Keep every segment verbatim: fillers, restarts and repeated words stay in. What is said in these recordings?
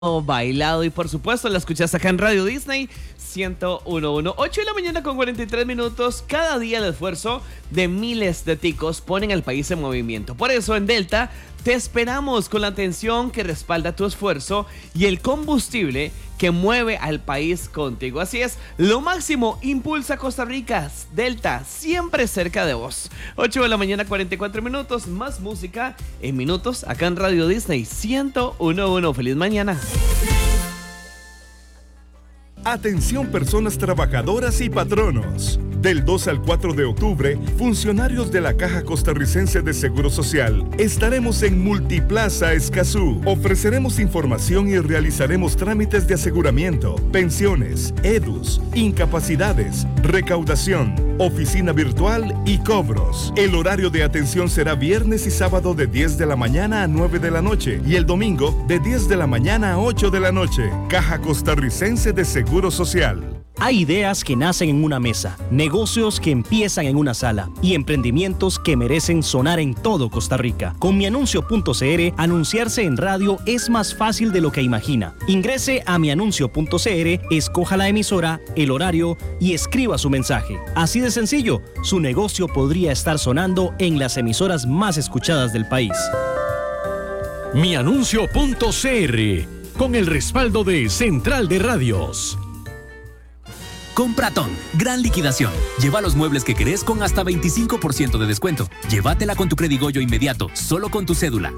bailado y por supuesto la escuchas acá en Radio Disney ciento uno punto uno. ocho de la mañana con cuarenta y tres minutos. Cada día el esfuerzo de miles de ticos ponen al país en movimiento. Por eso en Delta te esperamos con la atención que respalda tu esfuerzo y el combustible que mueve al país contigo. Así es, lo máximo impulsa Costa Rica. Delta, siempre cerca de vos. ocho de la mañana, cuarenta y cuatro minutos. Más música en minutos acá en Radio Disney ciento uno punto uno. Feliz mañana. Atención personas trabajadoras y patronos. Del dos al cuatro de octubre, funcionarios de la Caja Costarricense de Seguro Social estaremos en Multiplaza Escazú. Ofreceremos información y realizaremos trámites de aseguramiento, pensiones, edus, incapacidades, recaudación, oficina virtual y cobros. El horario de atención será viernes y sábado de diez de la mañana a nueve de la noche y el domingo de diez de la mañana a ocho de la noche. Caja Costarricense de Seguro Social. Hay ideas que nacen en una mesa, negocios que empiezan en una sala y emprendimientos que merecen sonar en todo Costa Rica. Con mianuncio punto c r, anunciarse en radio es más fácil de lo que imagina. Ingrese a mianuncio punto c r, escoja la emisora, el horario y escriba su mensaje. Así de sencillo, su negocio podría estar sonando en las emisoras más escuchadas del país. mianuncio punto c r, con el respaldo de Central de Radios. Compratón, gran liquidación. Lleva los muebles que querés con hasta veinticinco por ciento de descuento. Llévatela con tu Credigoyo inmediato, solo con tu cédula.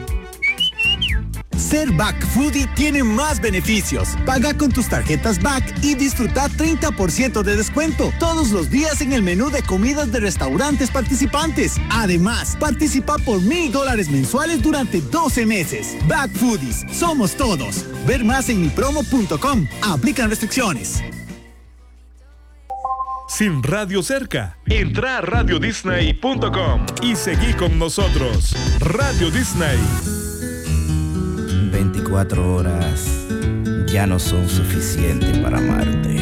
Ser Back Foodie tiene más beneficios. Paga con tus tarjetas Back y disfruta treinta por ciento de descuento todos los días en el menú de comidas de restaurantes participantes. Además, participa por mil dólares mensuales durante doce meses. Back Foodies, somos todos. Ver más en mi promo punto com. Aplican restricciones. Sin radio cerca, entra a radio disney punto com y seguí con nosotros. Radio Disney. veinticuatro horas ya no son suficientes para amarte.